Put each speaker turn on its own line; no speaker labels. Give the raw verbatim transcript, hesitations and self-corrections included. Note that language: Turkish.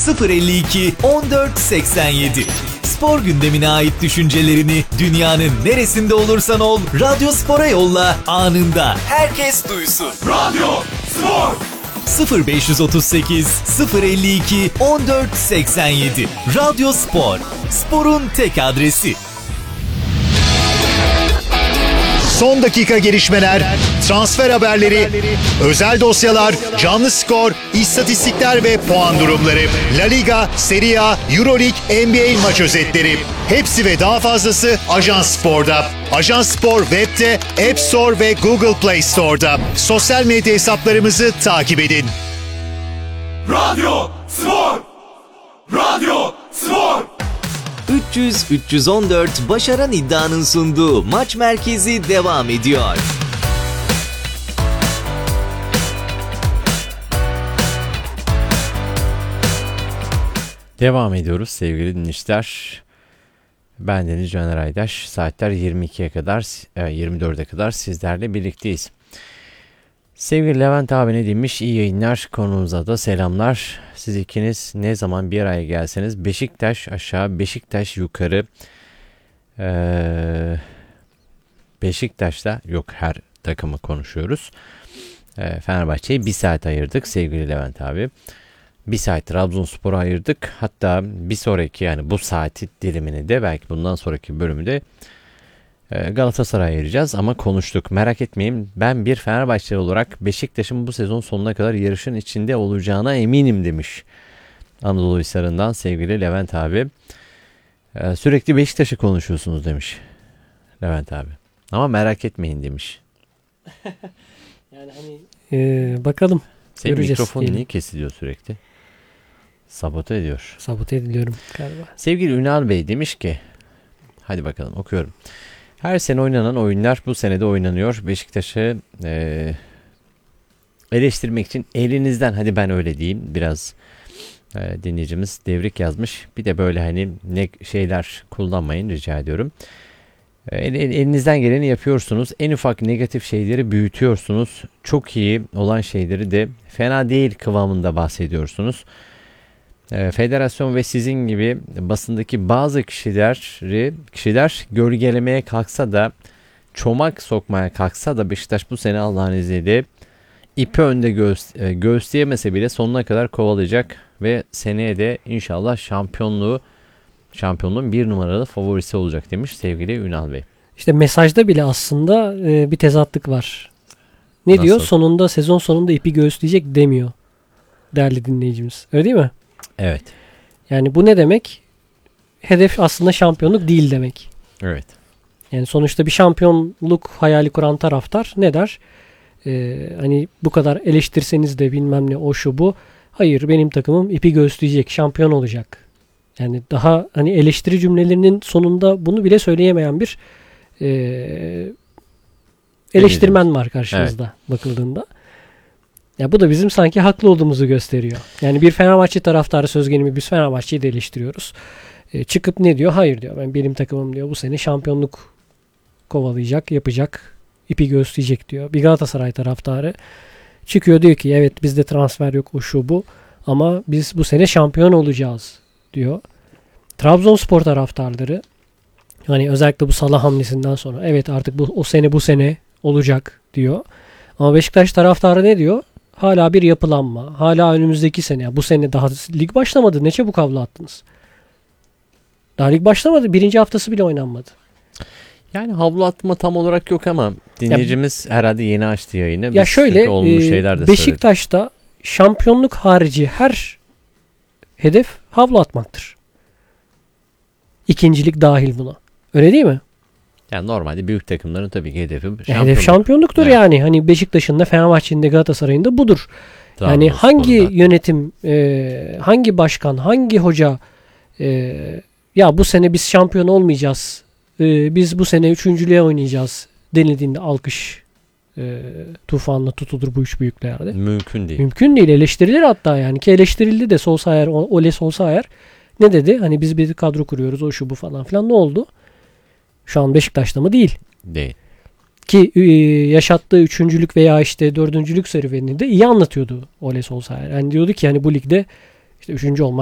sıfır elli iki on dört seksen yedi. Spor gündemine ait düşüncelerini dünyanın neresinde olursan ol Radyo Spor'a yolla, anında herkes duysun. Radyo Spor sıfır beş otuz sekiz sıfır elli iki on dört seksen yedi. Radyo Spor, sporun tek adresi.
Son dakika gelişmeler, transfer haberleri, özel dosyalar, canlı skor, istatistikler ve puan durumları. La Liga, Serie A, Euroleague, N B A maç özetleri. Hepsi ve daha fazlası Ajans Spor'da. Ajans Spor web'de, App Store ve Google Play Store'da. Sosyal medya hesaplarımızı takip edin.
Radyo Spor! Radyo Spor!
üç yüz üç yüz on dört Başaran İddia'nın sunduğu Maç Merkezi devam ediyor.
Devam ediyoruz sevgili dinleyiciler. Ben Deniz Caner Aydaş. Saatler yirmi ikiye kadar, yirmi dörde kadar sizlerle birlikteyiz. Sevgili Levent abi ne demiş? İyi yayınlar, konumuza da selamlar. Siz ikiniz ne zaman bir araya gelseniz Beşiktaş aşağı, Beşiktaş yukarı. Ee, Beşiktaş'ta yok, her takımı konuşuyoruz. Ee, Fenerbahçe'ye bir saat ayırdık sevgili Levent abi. Bir saat Trabzonspor'a ayırdık. Hatta bir sonraki, yani bu saati dilimini de belki bundan sonraki bölümü de Galatasaray'a ayıracağız ama konuştuk. Merak etmeyin, ben bir Fenerbahçeli olarak Beşiktaş'ın bu sezon sonuna kadar yarışın içinde olacağına eminim demiş. Anadolu Hisarı'ndan sevgili Levent abi. Ee, sürekli Beşiktaş'ı konuşuyorsunuz demiş Levent abi. Ama merak etmeyin demiş.
Yani hani ee, bakalım.
Senin
göreceğiz
mikrofon
diyelim.
niye kesiliyor sürekli? Sabote ediyor.
Sabote ediliyorum galiba.
Sevgili Ünal Bey demiş ki, hadi bakalım okuyorum. Her sene oynanan oyunlar bu sene de oynanıyor. Beşiktaş'ı e, eleştirmek için elinizden, hadi ben öyle diyeyim, biraz e, dinleyicimiz devrik yazmış. Bir de böyle hani ne şeyler kullanmayın rica ediyorum. E, el, elinizden geleni yapıyorsunuz. En ufak negatif şeyleri büyütüyorsunuz. Çok iyi olan şeyleri de fena değil kıvamında bahsediyorsunuz. Federasyon ve sizin gibi basındaki bazı kişileri kişiler gölgelemeye kalksa da, çomak sokmaya kalksa da Beşiktaş bu sene Allah'ın izniyle ipi önde göğüs, göğüsleyemese bile sonuna kadar kovalayacak ve seneye de inşallah şampiyonluğu şampiyonluğun bir numaralı favorisi olacak demiş sevgili Ünal Bey.
İşte mesajda bile aslında e, bir tezatlık var. Ne
Nasıl?
diyor? Sonunda, sezon sonunda ipi göğüsleyecek demiyor değerli dinleyicimiz. Öyle değil mi?
Evet.
Yani bu ne demek? Hedef aslında şampiyonluk değil demek.
Evet.
Yani sonuçta bir şampiyonluk hayali kuran taraftar ne der? Ee, hani bu kadar eleştirseniz de bilmem ne o şu bu. Hayır, benim takımım ipi göğüsleyecek, şampiyon olacak. Yani daha hani eleştiri cümlelerinin sonunda bunu bile söyleyemeyen bir e, eleştirmen var karşımızda evet. Bakıldığında. Ya bu da bizim sanki haklı olduğumuzu gösteriyor. Yani bir Fenerbahçe taraftarı söz gelimi biz Fenerbahçe'yi de eleştiriyoruz. E, çıkıp ne diyor? Hayır diyor. Ben benim takımım diyor bu sene şampiyonluk kovalayacak, yapacak, ipi göğüsleyecek diyor. Bir Galatasaray taraftarı çıkıyor diyor ki evet bizde transfer yok, o şu bu ama biz bu sene şampiyon olacağız diyor. Trabzonspor taraftarları hani özellikle bu Salah hamlesinden sonra evet artık bu o sene bu sene olacak diyor. Ama Beşiktaş taraftarı ne diyor? Hala bir yapılanma. Hala önümüzdeki sene. Bu sene daha lig başlamadı. Ne çabuk havlu attınız. Daha lig başlamadı. Birinci haftası bile oynanmadı.
Yani havlu atma tam olarak yok ama dinleyicimiz ya, herhalde yeni açtı yayını.
Ya şöyle e, Beşiktaş'ta söyledi. Şampiyonluk harici her hedef havlu atmaktır. İkincilik dahil buna. Öyle değil mi?
Yani normalde büyük takımların tabii ki hedefi şampiyonluk.
Hedef şampiyonluktur evet. Yani. Hani Beşiktaş'ın da Fenerbahçe'nin de Galatasaray'ın da budur. Tamam, yani hangi konuda. Yönetim, e, hangi başkan, hangi hoca e, ya bu sene biz şampiyon olmayacağız, e, biz bu sene üçüncülüğe oynayacağız denildiğinde alkış e, tufanla tutulur bu üç büyüklerde.
Mümkün değil.
Mümkün değil. Eleştirilir hatta yani. Ki eleştirildi de Solskjaer, Ole Solskjaer ne dedi? Hani biz bir kadro kuruyoruz, o şu bu falan filan. Ne oldu? Şu an Beşiktaş'ta mı? Değil.
Değil.
Ki e, yaşattığı üçüncülük veya işte dördüncülük serüvenini de iyi anlatıyordu Ole Solskjaer. Yani diyordu ki hani bu ligde işte üçüncü olmak